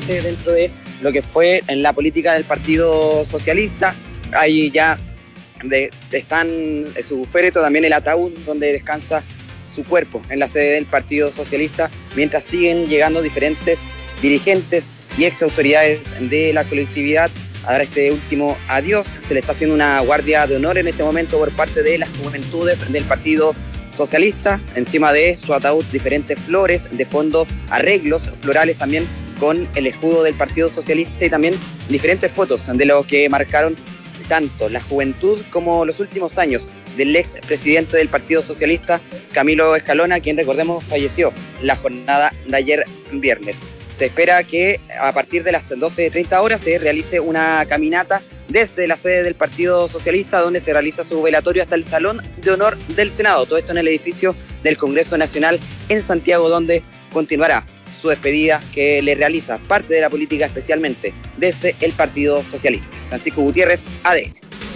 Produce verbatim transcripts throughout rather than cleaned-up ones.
importante dentro de lo que fue en la política del Partido Socialista. Ahí ya de, de están su féretro, también el ataúd donde descansa su cuerpo en la sede del Partido Socialista, mientras siguen llegando diferentes dirigentes y ex autoridades de la colectividad a dar este último adiós. Se le está haciendo una guardia de honor en este momento por parte de las juventudes del Partido Socialista. Encima de su ataúd, diferentes flores, de fondo arreglos florales también con el escudo del Partido Socialista y también diferentes fotos de los que marcaron tanto la juventud como los últimos años del ex presidente del Partido Socialista, Camilo Escalona, quien, recordemos, falleció la jornada de ayer viernes. Se espera que a partir de las doce treinta horas se realice una caminata desde la sede del Partido Socialista, donde se realiza su velatorio, hasta el Salón de Honor del Senado. Todo esto en el edificio del Congreso Nacional en Santiago, donde continuará su despedida, que le realiza parte de la política, especialmente desde el Partido Socialista. Francisco Gutiérrez, A D N.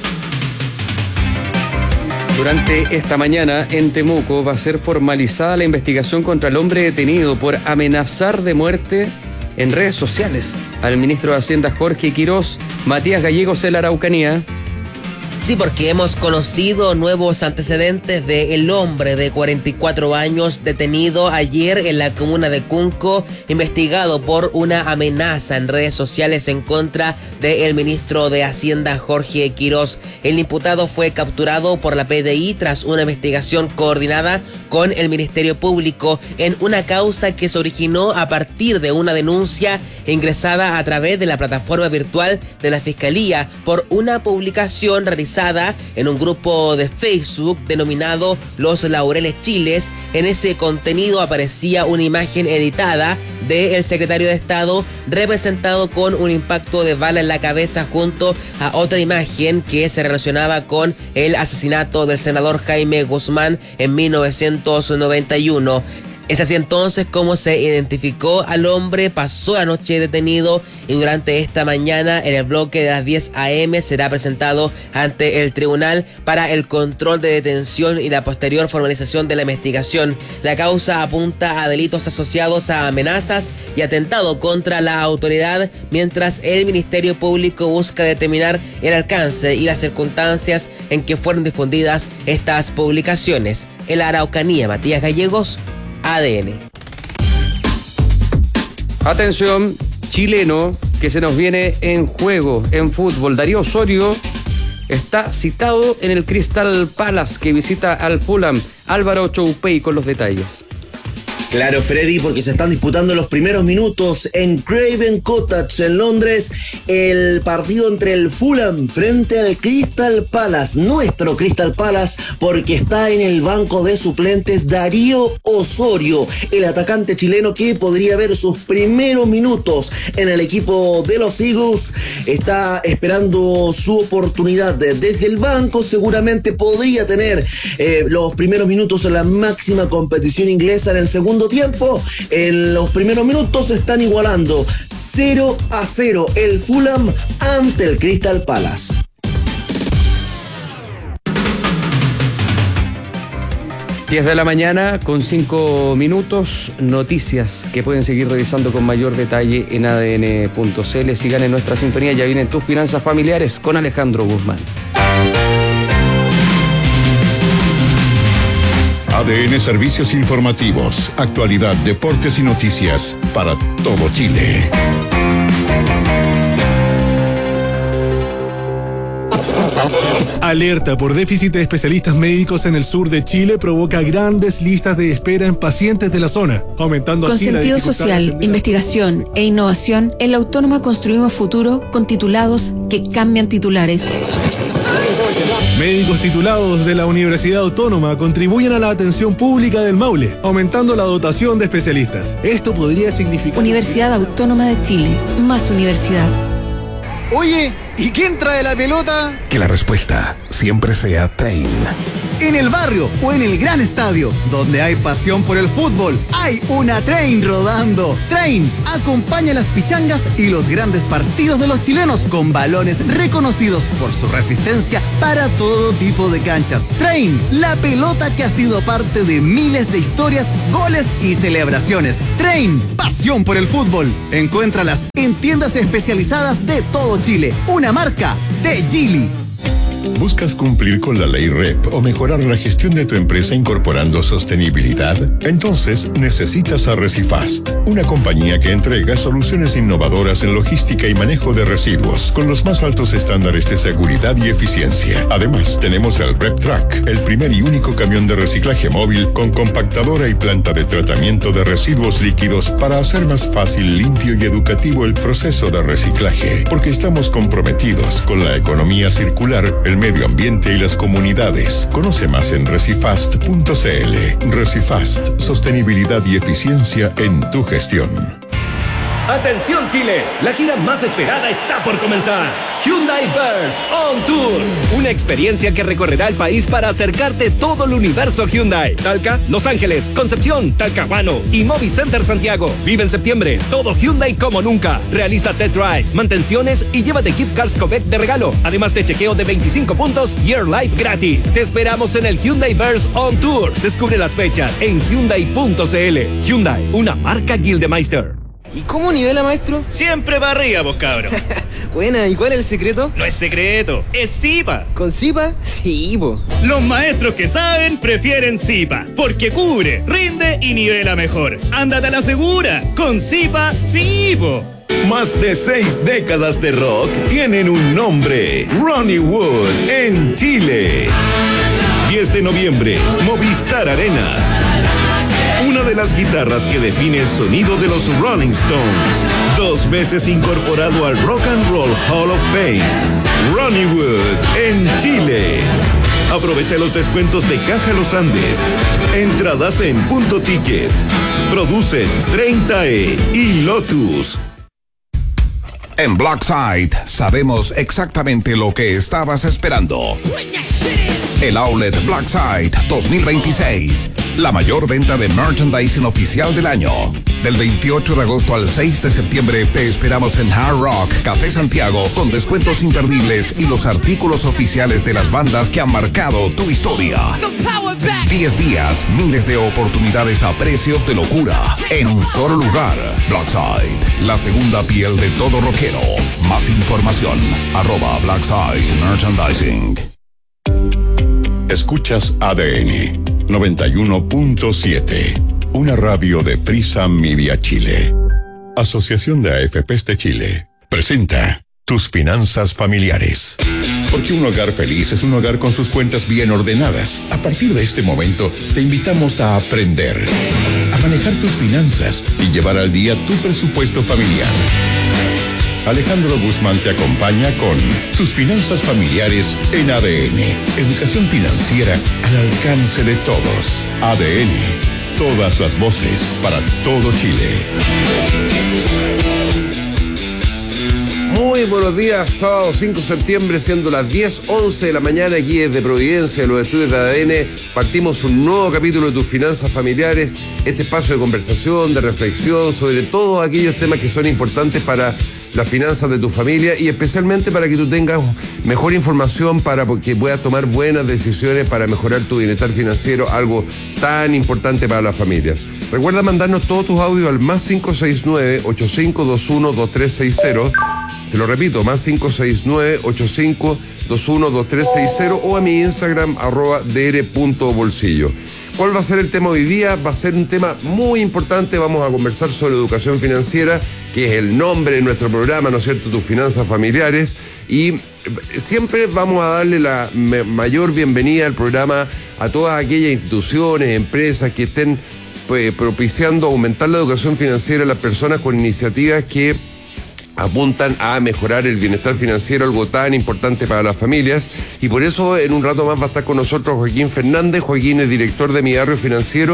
Durante esta mañana en Temuco va a ser formalizada la investigación contra el hombre detenido por amenazar de muerte en redes sociales al ministro de Hacienda Jorge Quirós. Matías Gallegos, en la Araucanía. Sí, porque hemos conocido nuevos antecedentes del hombre de cuarenta y cuatro años detenido ayer en la comuna de Cunco, investigado por una amenaza en redes sociales en contra del ministro de Hacienda Jorge Quirós. El imputado fue capturado por la P D I tras una investigación coordinada con el Ministerio Público en una causa que se originó a partir de una denuncia ingresada a través de la plataforma virtual de la Fiscalía por una publicación realizada en un grupo de Facebook denominado Los Laureles Chiles. En ese contenido aparecía una imagen editada del secretario de Estado representado con un impacto de bala en la cabeza, junto a otra imagen que se relacionaba con el asesinato del senador Jaime Guzmán en mil novecientos noventa y uno. Es así entonces como se identificó al hombre. Pasó la noche detenido y durante esta mañana, en el bloque de las diez a eme, será presentado ante el tribunal para el control de detención y la posterior formalización de la investigación. La causa apunta a delitos asociados a amenazas y atentado contra la autoridad, mientras el Ministerio Público busca determinar el alcance y las circunstancias en que fueron difundidas estas publicaciones. En la Araucanía, Matías Gallegos, A D N. Atención, chileno que se nos viene en juego en fútbol. Darío Osorio está citado en el Crystal Palace, que visita al Fulham. Álvaro Choupey con los detalles. Claro, Freddy, porque se están disputando los primeros minutos en Craven Cottage, en Londres, el partido entre el Fulham frente al Crystal Palace, nuestro Crystal Palace, porque está en el banco de suplentes Darío Osorio, el atacante chileno que podría ver sus primeros minutos en el equipo de los Eagles. Está esperando su oportunidad desde el banco. Seguramente podría tener eh, los primeros minutos en la máxima competición inglesa en el segundo tiempo. En los primeros minutos están igualando cero a cero el Fulham ante el Crystal Palace. diez de la mañana con cinco minutos. Noticias que pueden seguir revisando con mayor detalle en A D N punto C L. Sigan en nuestra sintonía. Ya vienen tus finanzas familiares con Alejandro Guzmán. A D N Servicios Informativos, actualidad, deportes y noticias para todo Chile. Alerta por déficit de especialistas médicos en el sur de Chile provoca grandes listas de espera en pacientes de la zona, aumentando con así la sentido dificultad social, de atender. investigación e innovación, en la Autónoma construimos futuro con titulados que cambian titulares. Médicos titulados de la Universidad Autónoma contribuyen a la atención pública del Maule, aumentando la dotación de especialistas. Esto podría significar... Universidad Autónoma de Chile, más universidad. Oye, ¿y quién trae la pelota? Que la respuesta siempre sea Train. en el barrio o en el gran estadio. Donde hay pasión por el fútbol, hay una Train rodando. Train acompaña las pichangas y los grandes partidos de los chilenos con balones reconocidos por su resistencia para todo tipo de canchas. Train, la pelota que ha sido parte de miles de historias, goles y celebraciones. Train, pasión por el fútbol. Encuéntralas en tiendas especializadas de todo Chile. Una marca de Geely. ¿Buscas cumplir con la ley R E P o mejorar la gestión de tu empresa incorporando sostenibilidad? Entonces necesitas a Recifast, una compañía que entrega soluciones innovadoras en logística y manejo de residuos con los más altos estándares de seguridad y eficiencia. Además, tenemos el RepTrack, el primer y único camión de reciclaje móvil con compactadora y planta de tratamiento de residuos líquidos para hacer más fácil, limpio y educativo el proceso de reciclaje, porque estamos comprometidos con la economía circular, el medio ambiente y las comunidades. Conoce más en recifast punto c l. Recifast, sostenibilidad y eficiencia en tu gestión. ¡Atención Chile! La gira más esperada está por comenzar. Hyundai Verse On Tour. Una experiencia que recorrerá el país para acercarte todo el universo Hyundai. Talca, Los Ángeles, Concepción, Talcahuano y Movi Center Santiago. Vive en septiembre. Todo Hyundai como nunca. Realiza test drives, mantenciones y llévate gift cards Covec de regalo. Además de chequeo de veinticinco puntos y Air Life gratis. Te esperamos en el Hyundai Verse On Tour. Descubre las fechas en hyundai punto c l. Hyundai, una marca Gildemeister. ¿Y cómo nivela, maestro? Siempre para arriba, vos cabros. Buena, ¿y cuál es el secreto? No es secreto, es Zipa. ¿Con Zipa? Sí, po. Los maestros que saben prefieren Zipa, porque cubre, rinde y nivela mejor. Ándate a la segura, con Zipa, sí, po. Más de seis décadas de rock tienen un nombre: Ronnie Wood en Chile. diez de noviembre, Movistar Arena. Una de las guitarras que define el sonido de los Rolling Stones. Dos veces incorporado al Rock and Roll Hall of Fame. Ronnie Wood en Chile. Aprovecha los descuentos de Caja Los Andes. Entradas en Punto Ticket. Producen treinta E y Lotus. En Blackside sabemos exactamente lo que estabas esperando. El Outlet Blackside dos mil veintiséis. La mayor venta de merchandising oficial del año. Del veintiocho de agosto al seis de septiembre te esperamos en Hard Rock Café Santiago con descuentos imperdibles y los artículos oficiales de las bandas que han marcado tu historia. diez días, miles de oportunidades a precios de locura. En un solo lugar. Blackside, la segunda piel de todo rockero. Más información, arroba Blackside Merchandising. Escuchas A D N noventa y uno punto siete, una radio de Prisa Media Chile. Asociación de A F Pes de Chile presenta Tus Finanzas Familiares. Porque un hogar feliz es un hogar con sus cuentas bien ordenadas. A partir de este momento, te invitamos a aprender a manejar tus finanzas y llevar al día tu presupuesto familiar. Alejandro Guzmán te acompaña con Tus Finanzas Familiares en A D N. Educación financiera al alcance de todos. A D N. Todas las voces para todo Chile. Muy buenos días, sábado cinco de septiembre, siendo las diez once de la mañana, aquí desde Providencia, de los estudios de A D N. Partimos un nuevo capítulo de Tus Finanzas Familiares, este espacio de conversación, de reflexión sobre todos aquellos temas que son importantes para las finanzas de tu familia y especialmente para que tú tengas mejor información para que puedas tomar buenas decisiones para mejorar tu bienestar financiero, algo tan importante para las familias. Recuerda mandarnos todos tus audios al más cinco seis nueve, ocho cinco dos uno, dos tres seis cero. Te lo repito, más cinco seis nueve, ocho cinco dos uno, dos tres seis cero o a mi Instagram, arroba dr punto bolsillo. ¿Cuál va a ser el tema hoy día? Va a ser un tema muy importante. Vamos a conversar sobre educación financiera, que es el nombre de nuestro programa, ¿no es cierto? Tus Finanzas Familiares. Y siempre vamos a darle la mayor bienvenida al programa a todas aquellas instituciones, empresas que estén pues, propiciando aumentar la educación financiera a las personas con iniciativas que apuntan a mejorar el bienestar financiero, algo tan importante para las familias. Y por eso en un rato más va a estar con nosotros Joaquín Fernández. Joaquín es director de Mi Barrio Financiero,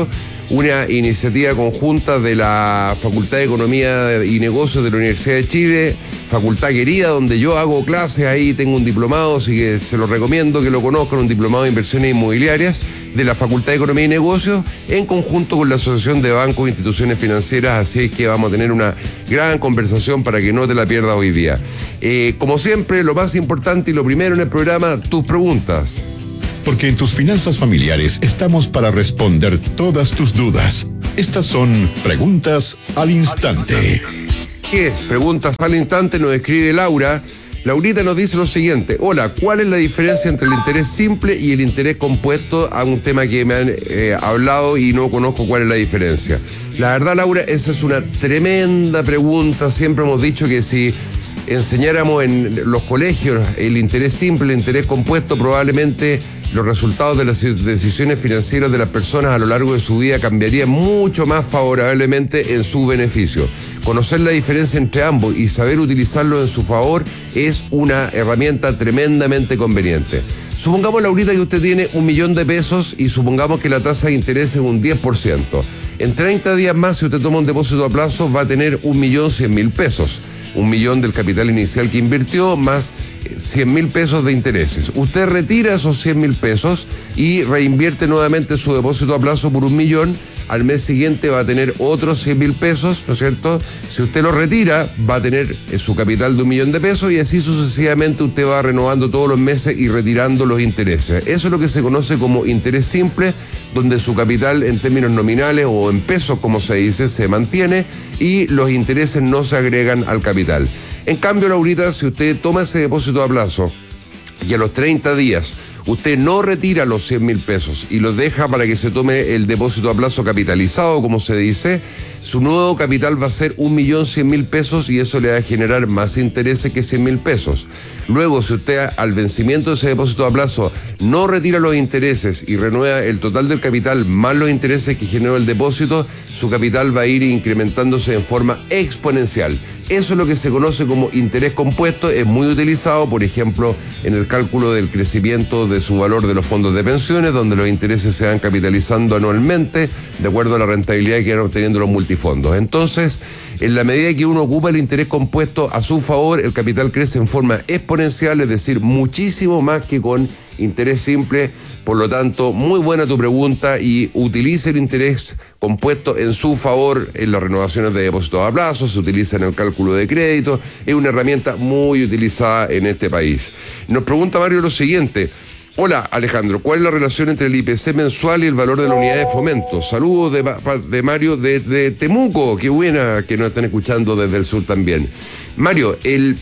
una iniciativa conjunta de la Facultad de Economía y Negocios de la Universidad de Chile, facultad querida donde yo hago clases, ahí tengo un diplomado, así que se lo recomiendo que lo conozcan, un diplomado de inversiones inmobiliarias de la Facultad de Economía y Negocios, en conjunto con la Asociación de Bancos e Instituciones Financieras, así es que vamos a tener una gran conversación para que no te la pierdas hoy día. Eh, como siempre, lo más importante y lo primero en el programa, tus preguntas. Porque en tus finanzas familiares estamos para responder todas tus dudas. Estas son Preguntas al Instante. ¿Qué es? Preguntas al Instante, nos escribe Laura. Laurita nos dice lo siguiente: hola, ¿cuál es la diferencia entre el interés simple y el interés compuesto? A un tema que me han eh, hablado y no conozco cuál es la diferencia. La verdad, Laura, esa es una tremenda pregunta. Siempre hemos dicho que si enseñáramos en los colegios el interés simple, el interés compuesto, probablemente los resultados de las decisiones financieras de las personas a lo largo de su vida cambiarían mucho más favorablemente en su beneficio. Conocer la diferencia entre ambos y saber utilizarlo en su favor es una herramienta tremendamente conveniente. Supongamos, Laurita, que usted tiene un millón de pesos y supongamos que la tasa de interés es un diez por ciento. En treinta días más, si usted toma un depósito a plazo, va a tener un millón cien mil pesos. Un millón del capital inicial que invirtió más cien mil pesos de intereses. Usted retira esos cien mil pesos y reinvierte nuevamente su depósito a plazo por un millón. Al mes siguiente va a tener otros cien mil pesos, ¿no es cierto? Si usted lo retira, va a tener su capital de un millón de pesos y así sucesivamente usted va renovando todos los meses y retirando los intereses. Eso es lo que se conoce como interés simple, donde su capital en términos nominales o en pesos, como se dice, se mantiene y los intereses no se agregan al capital. En cambio, Laurita, si usted toma ese depósito a plazo y a los treinta días usted no retira los cien mil pesos y los deja para que se tome el depósito a plazo capitalizado, como se dice, su nuevo capital va a ser un millón cien mil pesos y eso le va a generar más intereses que cien mil pesos. Luego, si usted al vencimiento de ese depósito a plazo no retira los intereses y renueva el total del capital más los intereses que generó el depósito, su capital va a ir incrementándose en forma exponencial. Eso es lo que se conoce como interés compuesto, es muy utilizado, por ejemplo, en el cálculo del crecimiento de su valor de los fondos de pensiones, donde los intereses se van capitalizando anualmente de acuerdo a la rentabilidad que van obteniendo los multifondos. Entonces, en la medida que uno ocupa el interés compuesto a su favor, el capital crece en forma exponencial, es decir, muchísimo más que con interés simple. Por lo tanto, muy buena tu pregunta y utilice el interés compuesto en su favor en las renovaciones de depósitos a plazo, se utiliza en el cálculo de crédito, es una herramienta muy utilizada en este país. Nos pregunta Mario lo siguiente: hola Alejandro, ¿cuál es la relación entre el I P C mensual y el valor de la unidad de fomento? Saludos de, de Mario de, de Temuco, qué buena que nos están escuchando desde el sur también. Mario, el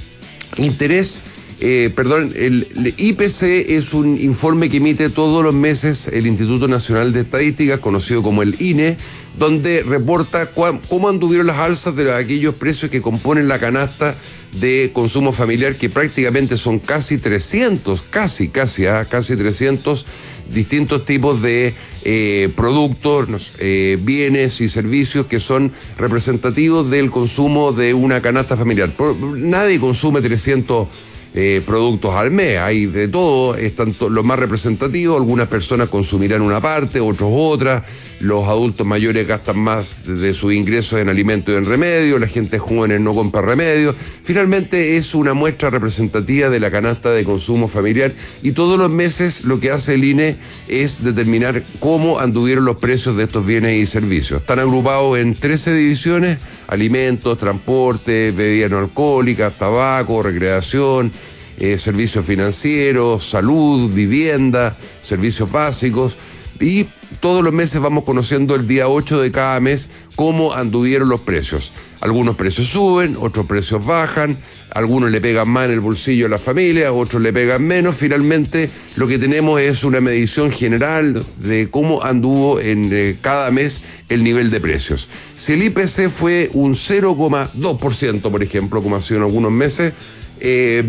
interés... Eh, perdón, el, el I P C es un informe que emite todos los meses el Instituto Nacional de Estadísticas, conocido como el I N E, donde reporta cua, cómo anduvieron las alzas de aquellos precios que componen la canasta de consumo familiar, que prácticamente son casi trescientos, casi, casi, ¿eh? casi trescientos distintos tipos de eh, productos, eh, bienes y servicios que son representativos del consumo de una canasta familiar. Nadie consume trescientos Eh, productos al mes, hay de todo, están to- los más representativos, algunas personas consumirán una parte, otros otras, los adultos mayores gastan más de, de sus ingresos en alimentos y en remedios, la gente joven no compra remedios. Finalmente es una muestra representativa de la canasta de consumo familiar y todos los meses lo que hace el I N E es determinar cómo anduvieron los precios de estos bienes y servicios. Están agrupados en trece divisiones: alimentos, transporte, bebidas no alcohólicas, tabaco, recreación, Eh, servicios financieros, salud, vivienda, servicios básicos, y todos los meses vamos conociendo el día ocho de cada mes cómo anduvieron los precios. Algunos precios suben, otros precios bajan, algunos le pegan más en el bolsillo a la familia, otros le pegan menos. Finalmente lo que tenemos es una medición general de cómo anduvo en eh, cada mes el nivel de precios. Si el I P C fue un cero coma dos por ciento, por ejemplo, como ha sido en algunos meses, Eh,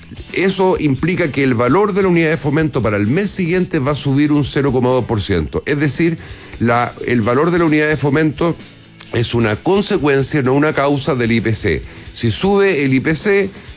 eso implica que el valor de la unidad de fomento para el mes siguiente va a subir un cero coma dos por ciento. Es decir, la, el valor de la unidad de fomento es una consecuencia, no una causa del I P C. Si sube el I P C,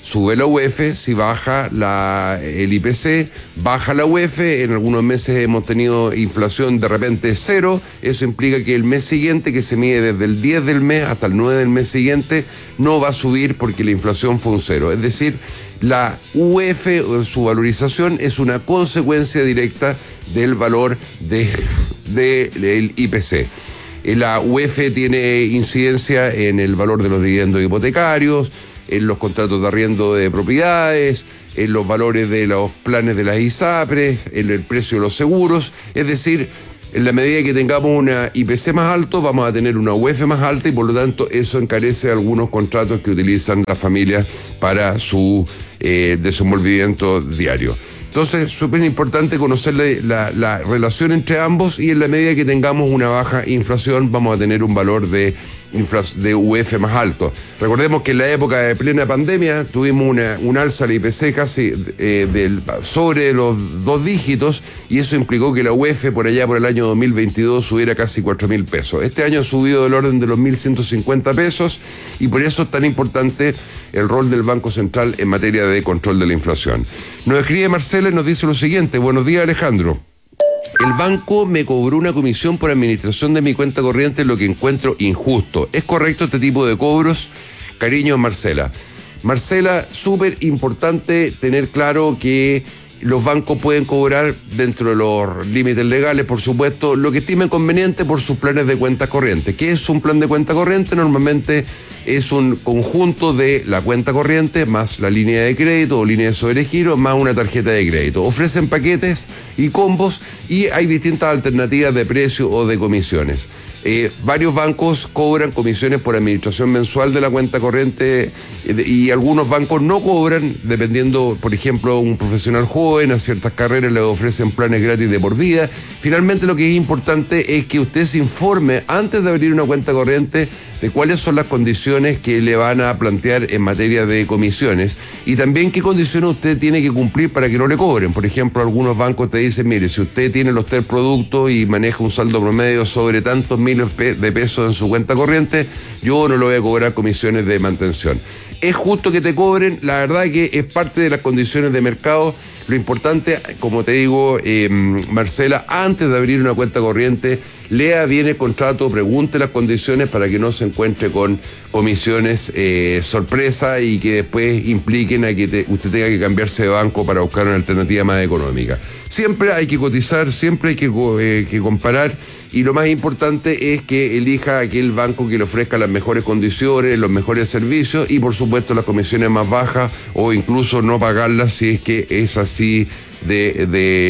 sube la U E F, si baja la, el I P C, baja la U E F, en algunos meses hemos tenido inflación de repente cero, eso implica que el mes siguiente, que se mide desde el diez del mes hasta el nueve del mes siguiente, no va a subir porque la inflación fue un cero. Es decir, la U E F, su valorización, es una consecuencia directa del valor de, de, del I P C. La U E F tiene incidencia en el valor de los dividendos hipotecarios, en los contratos de arriendo de propiedades, en los valores de los planes de las ISAPRES, en el precio de los seguros. Es decir, en la medida que tengamos una I P C más alto, vamos a tener una U E F más alta y por lo tanto eso encarece algunos contratos que utilizan las familias para su eh, desenvolvimiento diario. Entonces, súper importante conocer la, la, la relación entre ambos y en la medida que tengamos una baja inflación vamos a tener un valor de, de U E F más alto. Recordemos que en la época de plena pandemia tuvimos una, un alza del I P C casi eh, del, sobre los dos dígitos y eso implicó que la U E F por allá por el año dos mil veintidós subiera casi cuatro mil pesos. Este año ha subido del orden de los mil ciento cincuenta pesos y por eso es tan importante el rol del Banco Central en materia de control de la inflación. Nos escribe Marcela y nos dice lo siguiente. Buenos días, Alejandro. El banco me cobró una comisión por administración de mi cuenta corriente, lo que encuentro injusto. ¿Es correcto este tipo de cobros? Cariños, Marcela. Marcela, súper importante tener claro que los bancos pueden cobrar dentro de los límites legales, por supuesto, lo que estimen conveniente por sus planes de cuentas corrientes. ¿Qué es un plan de cuenta corriente? Normalmente es un conjunto de la cuenta corriente más la línea de crédito o línea de sobregiro más una tarjeta de crédito. Ofrecen paquetes y combos y hay distintas alternativas de precio o de comisiones. Eh, varios bancos cobran comisiones por administración mensual de la cuenta corriente eh, y algunos bancos no cobran, dependiendo, por ejemplo, un profesional joven, a ciertas carreras le ofrecen planes gratis de por vida. Finalmente, lo que es importante es que usted se informe antes de abrir una cuenta corriente de cuáles son las condiciones que le van a plantear en materia de comisiones y también qué condiciones usted tiene que cumplir para que no le cobren. Por ejemplo, algunos bancos te dicen, mire, si usted tiene los tres productos y maneja un saldo promedio sobre tantos miles de pesos en su cuenta corriente, yo no le voy a cobrar comisiones de mantención. ¿Es justo que te cobren? La verdad que es parte de las condiciones de mercado. Lo importante, como te digo, eh, Marcela, antes de abrir una cuenta corriente, lea bien el contrato, pregunte las condiciones para que no se encuentre con comisiones eh, sorpresa y que después impliquen a que te, usted tenga que cambiarse de banco para buscar una alternativa más económica. Siempre hay que cotizar, siempre hay que, eh, que comparar. Y lo más importante es que elija aquel banco que le ofrezca las mejores condiciones, los mejores servicios y por supuesto las comisiones más bajas o incluso no pagarlas si es que es así de,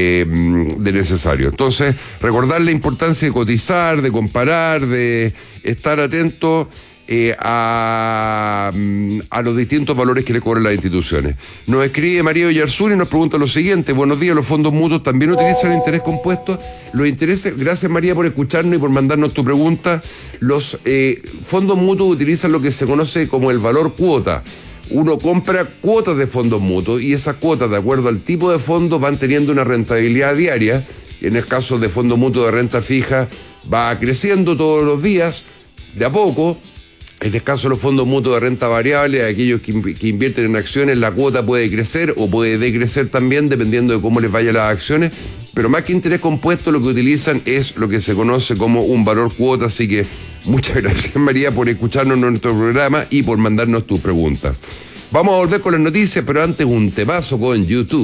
de, de necesario. Entonces, recordar la importancia de cotizar, de comparar, de estar atento Eh, a, a los distintos valores que le cobran las instituciones. Nos escribe María Villarzún y nos pregunta lo siguiente: buenos días, ¿los fondos mutuos también utilizan el interés compuesto? Los intereses, gracias María por escucharnos y por mandarnos tu pregunta. Los eh, fondos mutuos utilizan lo que se conoce como el valor cuota. Uno compra cuotas de fondos mutuos y esas cuotas, de acuerdo al tipo de fondo, van teniendo una rentabilidad diaria. En el caso de fondos mutuos de renta fija, va creciendo todos los días, de a poco. En el caso de los fondos mutuos de renta variable, aquellos que, que invierten en acciones, la cuota puede crecer o puede decrecer también, dependiendo de cómo les vaya las acciones. Pero más que interés compuesto, lo que utilizan es lo que se conoce como un valor cuota. Así que muchas gracias, María, por escucharnos en nuestro programa y por mandarnos tus preguntas. Vamos a volver con las noticias, pero antes un temazo con YouTube.